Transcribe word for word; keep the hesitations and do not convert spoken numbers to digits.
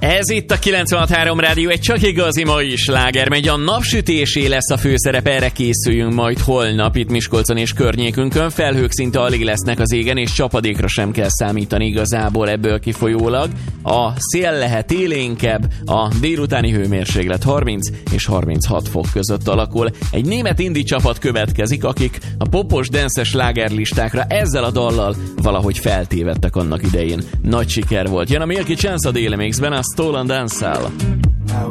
Ez itt a kilencvenhat három Rádió, egy csak igazi mai sláger megy. A napsütésé lesz a főszerep, erre készüljünk majd holnap itt Miskolcon és környékünkön. Felhők szinte alig lesznek az égen, és csapadékra sem kell számítani igazából ebből kifolyólag. A szél lehet élénkebb, a délutáni hőmérséklet harminc és harminchat fok között alakul. Egy német indi csapat következik, akik a popos, dances slágerlistákra ezzel a dallal valahogy feltévedtek annak idején. Nagy siker volt. Jön a Milky Chance a Daily Mixben, a Stolen Dance-szel.